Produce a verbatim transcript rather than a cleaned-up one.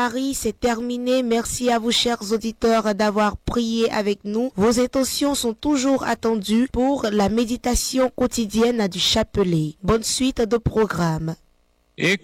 Marie, c'est terminé. Merci à vous, chers auditeurs, d'avoir prié avec nous. Vos intentions sont toujours attendues pour la méditation quotidienne du chapelet. Bonne suite de programme. Et